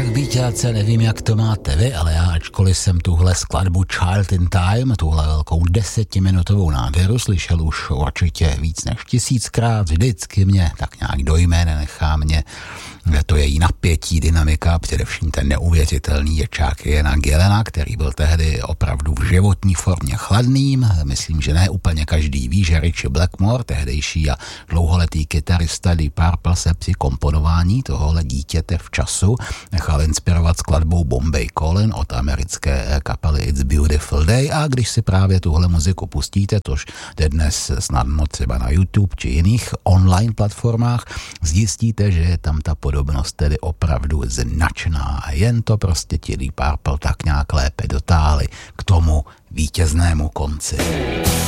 Tak vítělce, nevím, jak to máte vy, ale já, ačkoliv jsem tuhle skladbu Child in Time, tuhle velkou 10minutovou nádheru slyšel už určitě víc než 1000krát, vždycky mě tak nějak dojme, nenechá mě to její napětí, dynamika, především ten neuvěřitelný ječák Iana Gillana, který byl tehdy opravdu v životní formě chladným. Myslím, že ne úplně každý ví, že Ritchie Blackmore, tehdejší a dlouholetý kytarista Deep Purple, se při komponování tohohle dítěte v času nechal inspirovat skladbou Bombay Calling od americké kapely It's Beautiful Day, a když si právě tuhle muziku pustíte, tož jde dnes snadno třeba na YouTube či jiných online platformách, zjistíte, že je tam ta podobnost tedy opravdu značná a jen to prostě ti Deep Purple tak nějak lépe dotáhli k tomu vítěznému konci.